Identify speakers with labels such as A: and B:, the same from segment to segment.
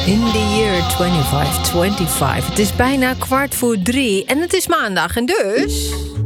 A: In the year 2525. Het is bijna 3:15 en het is maandag en dus...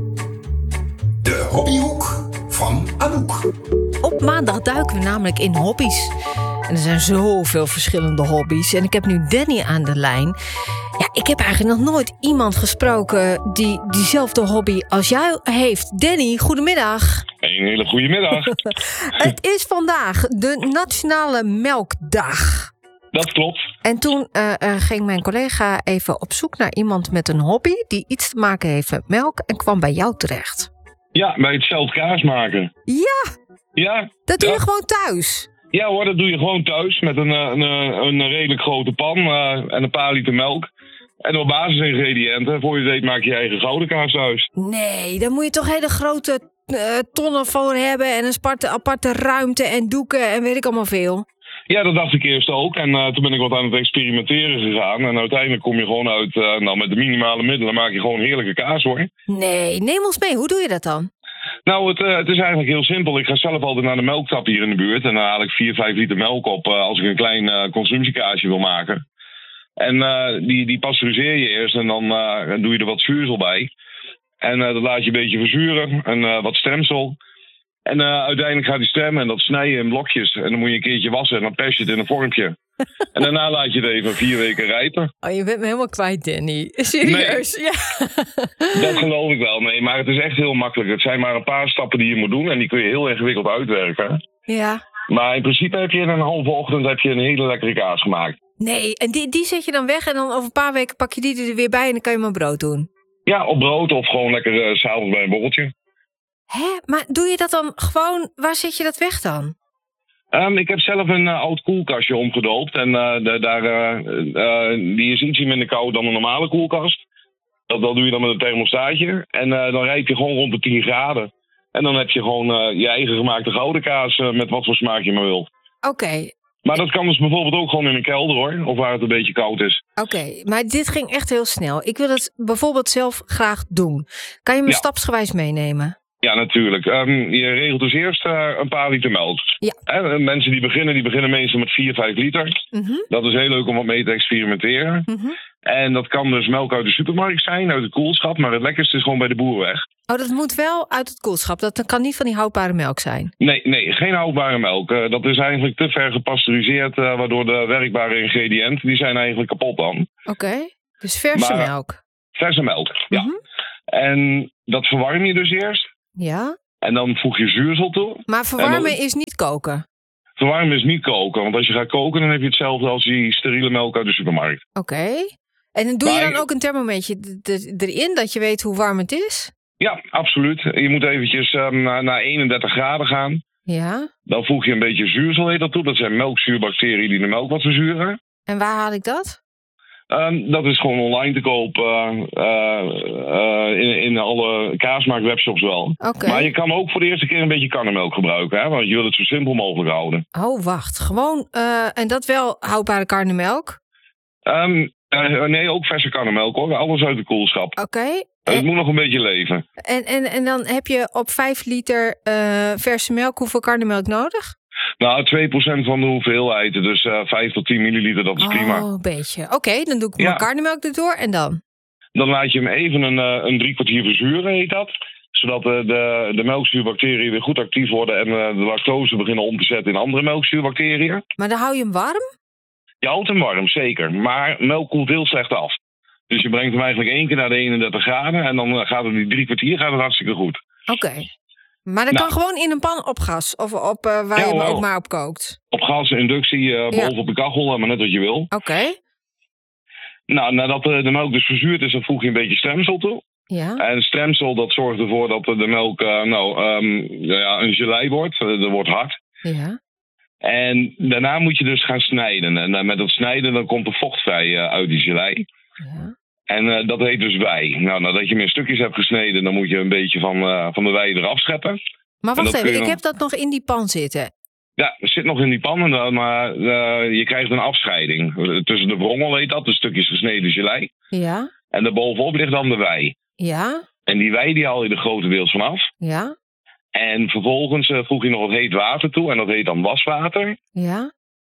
B: De hobbyhoek van Anouk.
A: Op maandag duiken we namelijk in hobby's. En er zijn zoveel verschillende hobby's. En ik heb nu Danny aan de lijn. Ja, ik heb eigenlijk nog nooit iemand gesproken die diezelfde hobby als jij heeft. Danny, goedemiddag.
C: Een hele goede middag.
A: Het is vandaag de Nationale Melkdag.
C: Dat klopt.
A: En toen ging mijn collega even op zoek naar iemand met een hobby die iets te maken heeft met melk en kwam bij jou terecht.
C: Ja, bij het zelf kaas maken. Ja,
A: Dat doe je gewoon thuis.
C: Ja hoor, dat doe je gewoon thuis met een redelijk grote pan en een paar liter melk. En op basisingrediënten, voor je het weet maak je je eigen gouden kaas thuis.
A: Nee, daar moet je toch hele grote tonnen voor hebben en een aparte ruimte en doeken en weet ik allemaal veel.
C: Ja, dat dacht ik eerst ook. En toen ben ik wat aan het experimenteren gegaan. En uiteindelijk kom je gewoon uit, met de minimale middelen maak je gewoon heerlijke kaas hoor.
A: Nee, neem ons mee. Hoe doe je dat dan?
C: Nou, het is eigenlijk heel simpel. Ik ga zelf altijd naar de melktap hier in de buurt. En dan haal ik 4-5 liter melk op als ik een klein consumptiekaasje wil maken. En die pasteuriseer je eerst en dan doe je er wat zuursel bij. En dat laat je een beetje verzuren en wat stremsel. En uiteindelijk gaat die stremmen en dat snij je in blokjes. En dan moet je een keertje wassen en dan pers je het in een vormpje. En daarna laat je het even 4 weken rijpen.
A: Oh, je bent me helemaal kwijt, Danny. Serieus?
C: Nee,
A: ja.
C: dat geloof ik wel. Nee, maar het is echt heel makkelijk. Het zijn maar een paar stappen die je moet doen en die kun je heel ingewikkeld uitwerken.
A: Ja.
C: Maar in principe heb je in een halve ochtend een hele lekkere kaas gemaakt.
A: Nee, en die zet je dan weg en dan over een paar weken pak je die er weer bij en dan kan je hem op brood doen.
C: Ja, op brood of gewoon lekker 's avonds bij een borreltje.
A: Hè? Maar doe je dat dan gewoon... Waar zet je dat weg dan?
C: Ik heb zelf een oud koelkastje omgedoopt. En die is ietsje minder koud dan een normale koelkast. Dat doe je dan met een thermostaatje. En dan rijp je gewoon rond de 10 graden. En dan heb je gewoon je eigen gemaakte gouden kaas met wat voor smaak je maar wil.
A: Oké.
C: Maar dat kan dus bijvoorbeeld ook gewoon in een kelder hoor. Of waar het een beetje koud is.
A: Oké, maar dit ging echt heel snel. Ik wil het bijvoorbeeld zelf graag doen. Kan je me stapsgewijs meenemen?
C: Ja, natuurlijk. Je regelt dus eerst een paar liter melk.
A: Ja.
C: Mensen die beginnen meestal met 4-5 liter.
A: Mm-hmm.
C: Dat is heel leuk om wat mee te experimenteren.
A: Mm-hmm.
C: En dat kan dus melk uit de supermarkt zijn, uit het koelschap. Maar het lekkerste is gewoon bij de boer weg.
A: Oh, dat moet wel uit het koelschap. Dat kan niet van die houdbare melk zijn.
C: Nee, geen houdbare melk. Dat is eigenlijk te ver gepasteuriseerd, waardoor de werkbare ingrediënten, die zijn eigenlijk kapot dan.
A: Oké, dus verse melk.
C: Verse melk, ja.
A: Mm-hmm.
C: En dat verwarm je dus eerst.
A: Ja. En
C: dan voeg je zuursel toe.
A: Maar verwarmen is niet koken?
C: Verwarmen is niet koken, want als je gaat koken, dan heb je hetzelfde als die steriele melk uit de supermarkt.
A: Oké. En dan doe je dan ook een thermometertje erin, dat je weet hoe warm het is?
C: Ja, absoluut. Je moet eventjes naar 31 graden gaan.
A: Ja. Dan
C: voeg je een beetje zuursel heet dat toe. Dat zijn melkzuurbacteriën die de melk wat verzuren.
A: En waar haal ik dat?
C: Dat is gewoon online te koop in alle kaasmaak-webshops wel.
A: Okay.
C: Maar je kan ook voor de eerste keer een beetje karnemelk gebruiken. Hè? Want je wil het zo simpel mogelijk houden.
A: Oh, wacht. Gewoon, en dat wel houdbare karnemelk?
C: Nee, ook verse karnemelk hoor. Alles uit de koelschap.
A: Oké.
C: Het moet nog een beetje leven.
A: En dan heb je op 5 liter verse melk hoeveel karnemelk nodig?
C: Nou, 2% van de hoeveelheid. Dus 5 tot 10 milliliter, dat is prima.
A: Oh, een beetje. Oké, dan doe ik mijn karnemelk erdoor en dan?
C: Dan laat je hem even een 3 kwartier verzuren, heet dat. Zodat de melkzuurbacteriën weer goed actief worden en de lactose beginnen om te zetten in andere melkzuurbacteriën.
A: Maar dan hou je hem warm?
C: Je houdt hem warm, zeker. Maar melk koelt heel slecht af. Dus je brengt hem eigenlijk 1 keer naar de 31 graden en dan gaat het die 3 kwartier hartstikke goed.
A: Oké. Maar dat kan gewoon in een pan op gas of op waar je hem ook maar op kookt?
C: Op gas, inductie, bovenop de kachel, maar net wat je wil.
A: Oké.
C: Nou, nadat de melk dus verzuurd is, dan voeg je een beetje stremsel toe.
A: Ja.
C: En stremsel, dat zorgt ervoor dat de melk een gelei wordt. Dat wordt hard.
A: Ja.
C: En daarna moet je dus gaan snijden. En met dat snijden dan komt er vocht vrij uit die gelei.
A: Ja.
C: En dat heet dus wei. Nou, nadat je hem in stukjes hebt gesneden, dan moet je een beetje van de wei eraf scheppen.
A: Maar wacht even, ik heb dat nog in die pan zitten.
C: Ja, het zit nog in die pan, maar je krijgt een afscheiding. Tussen de wrongel heet dat, de stukjes gesneden gelei.
A: Ja.
C: En daarbovenop ligt dan de wei.
A: Ja.
C: En die wei die haal je er grotendeels vanaf.
A: Ja.
C: En vervolgens voeg je nog wat heet water toe. En dat heet dan waswater.
A: Ja.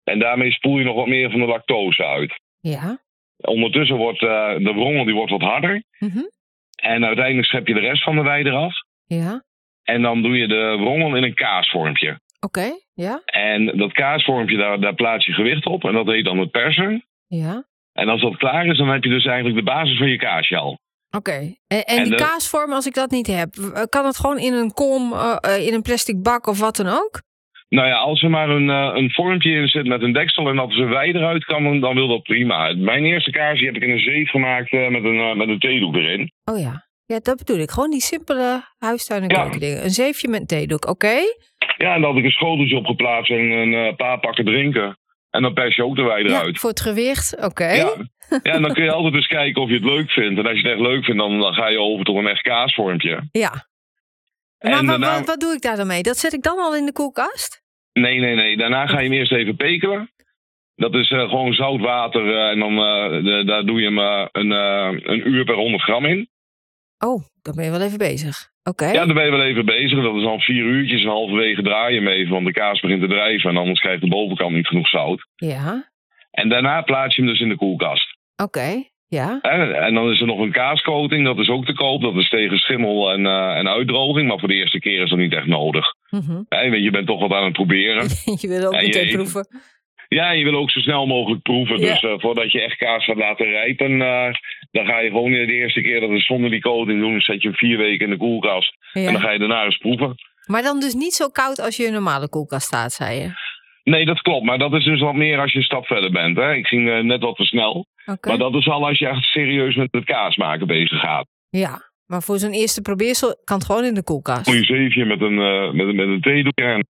C: En daarmee spoel je nog wat meer van de lactose uit.
A: Ja.
C: Ondertussen wordt de wrongel die wordt wat harder.
A: Mhm.
C: En uiteindelijk schep je de rest van de wei eraf.
A: Ja.
C: En dan doe je de wrongel in een kaasvormpje.
A: Oké. Ja.
C: En dat kaasvormpje, daar plaats je gewicht op. En dat heet dan het persen.
A: Ja.
C: En als dat klaar is, dan heb je dus eigenlijk de basis van je kaasje al.
A: Oké. En die kaasvorm, als ik dat niet heb, kan het gewoon in een kom, in een plastic bak of wat dan ook?
C: Nou ja, als er maar een vormpje in zit met een deksel en dat er een wei eruit kan, dan wil dat prima. Mijn eerste kaasje heb ik in een zeef gemaakt met een theedoek erin.
A: Oh ja. Ja, dat bedoel ik. Gewoon die simpele huistuin- en keukendingen. Een zeefje met een theedoek, oké?
C: Ja, en dan had ik een schoteltje op geplaatst en een paar pakken drinken. En dan pers je ook de wei eruit.
A: Ja, voor het gewicht, oké.
C: Ja. Ja, en dan kun je altijd eens kijken of je het leuk vindt. En als je het echt leuk vindt, dan ga je over tot een echt kaasvormpje.
A: Ja.
C: En
A: Maar wat doe ik daar dan mee? Dat zet ik dan al in de koelkast?
C: Nee. Daarna ga je hem eerst even pekelen. Dat is gewoon zout water en dan daar doe je hem een uur per 100 gram in.
A: Oh, dan ben je wel even bezig. Oké.
C: Ja, dan ben je wel even bezig. Dat is dan 4 uurtjes en halverwege draai je hem even, want de kaas begint te drijven. En anders krijgt de bovenkant niet genoeg zout.
A: Ja.
C: En daarna plaats je hem dus in de koelkast.
A: Oké. Ja.
C: En dan is er nog een kaascoating, dat is ook te koop. Dat is tegen schimmel en uitdroging. Maar voor de eerste keer is dat niet echt nodig. Je bent toch wat aan het proberen.
A: Je wil ook meteen proeven.
C: Ja, je wil ook zo snel mogelijk proeven. Ja. Dus voordat je echt kaas gaat laten rijpen, dan ga je gewoon de eerste keer dat we zonder die coating doen, zet je hem 4 weken in de koelkast. Ja. En dan ga je daarna eens proeven.
A: Maar dan dus niet zo koud als je in een normale koelkast staat, zei je?
C: Nee, dat klopt. Maar dat is dus wat meer als je een stap verder bent. Hè? Ik ging net wat te snel. Okay. Maar dat is al als je echt serieus met het kaas maken bezig gaat.
A: Ja, maar voor zo'n eerste probeersel kan het gewoon in de koelkast.
C: Voor je zeefje met een theedoekje.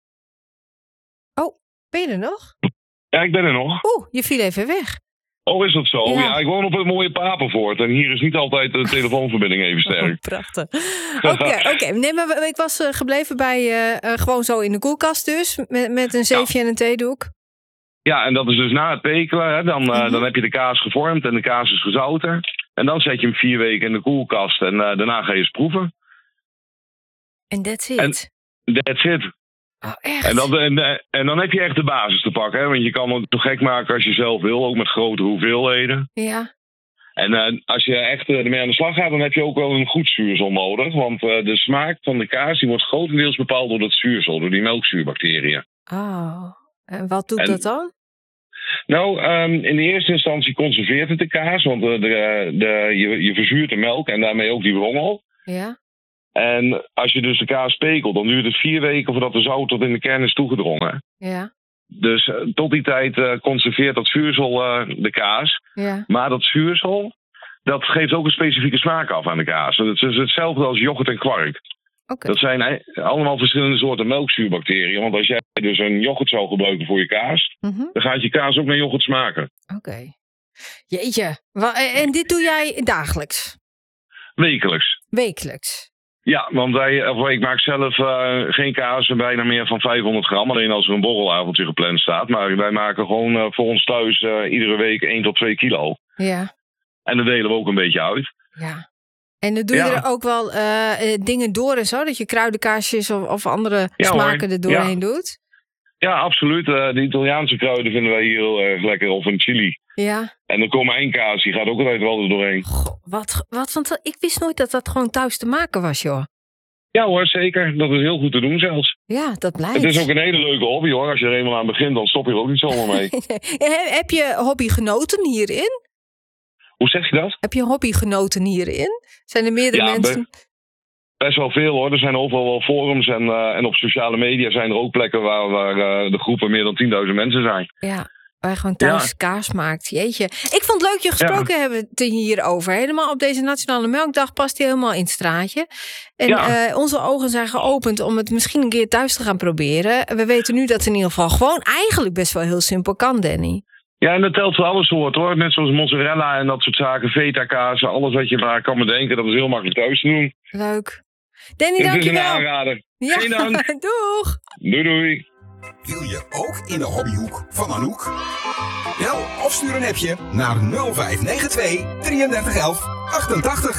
A: Oh, ben je er nog?
C: Ja, ik ben er nog.
A: Oeh, je viel even weg.
C: Oh, is dat zo? Ja, ik woon op het mooie Papenvoort. En hier is niet altijd de telefoonverbinding even sterk.
A: Prachtig. Oké. Nee, maar ik was gebleven bij gewoon zo in de koelkast dus. Met een zeefje en een theedoek.
C: Ja, en dat is dus na het pekelen. Hè, dan heb je de kaas gevormd en de kaas is gezouten. En dan zet je hem 4 weken in de koelkast. En daarna ga je eens proeven.
A: En that's it?
C: That's it.
A: Oh, echt?
C: En dan heb je echt de basis te pakken. Hè? Want je kan het zo gek maken als je zelf wil. Ook met grote hoeveelheden.
A: Ja.
C: En als je echt ermee aan de slag gaat, dan heb je ook wel een goed zuursel nodig. Want de smaak van de kaas die wordt grotendeels bepaald door dat zuursel. Door die melkzuurbacteriën.
A: Oh. En wat doet dat dan?
C: Nou, in de eerste instantie conserveert het de kaas. Want je verzuurt de melk en daarmee ook die wrongel.
A: Ja.
C: En als je dus de kaas pekelt, dan duurt het 4 weken voordat de zout tot in de kern is toegedrongen.
A: Ja.
C: Dus tot die tijd conserveert dat zuursel de kaas.
A: Ja.
C: Maar dat zuursel, dat geeft ook een specifieke smaak af aan de kaas. Het is hetzelfde als yoghurt en kwark.
A: Okay.
C: Dat zijn allemaal verschillende soorten melkzuurbacteriën. Want als jij dus een yoghurt zou gebruiken voor je kaas, dan gaat je kaas ook naar yoghurt smaken.
A: Oké. Jeetje. En dit doe jij dagelijks? Wekelijks?
C: Ja, want ik maak zelf geen kaas bijna meer van 500 gram. Alleen als er een borrelavondje gepland staat. Maar wij maken gewoon voor ons thuis iedere week 1 tot 2 kilo.
A: Ja.
C: En dat delen we ook een beetje uit.
A: Ja. En dan doe je er ook wel dingen door en zo? Dat je kruidenkaarsjes of andere smaken er doorheen doet? Ja,
C: absoluut. De Italiaanse kruiden vinden wij hier heel erg lekker. Of een chili.
A: Ja.
C: En de komijnkaas, die gaat ook altijd wel er doorheen.
A: Goh, wat? Want ik wist nooit dat dat gewoon thuis te maken was, joh.
C: Ja hoor, zeker. Dat is heel goed te doen zelfs.
A: Ja, dat blijkt.
C: Het is ook een hele leuke hobby hoor. Als je er eenmaal aan begint, dan stop je er ook niet zomaar mee.
A: Heb je hobbygenoten hierin?
C: Hoe zeg je dat?
A: Heb je hobbygenoten hierin? Zijn er meerdere mensen?
C: Best wel veel hoor. Er zijn overal wel forums en op sociale media zijn er ook plekken waar de groepen meer dan 10.000 mensen zijn.
A: Ja, waar je gewoon thuis kaas maakt. Jeetje. Ik vond het leuk je gesproken hebben hierover. Helemaal op deze Nationale Melkdag past hij helemaal in het straatje. En onze ogen zijn geopend om het misschien een keer thuis te gaan proberen. We weten nu dat het in ieder geval gewoon eigenlijk best wel heel simpel kan, Danny. Ja,
C: en dat telt voor alle soorten hoor. Net zoals mozzarella en dat soort zaken, feta-kaas, alles wat je maar kan bedenken. Dat is heel makkelijk thuis te doen.
A: Leuk. Danny, dankjewel.
C: Het is een aanrader.
A: Ja,
C: geen dank.
A: Doeg.
C: Doei.
B: Wil je ook in de hobbyhoek van Anouk? Bel of stuur een appje naar 0592 3311 88.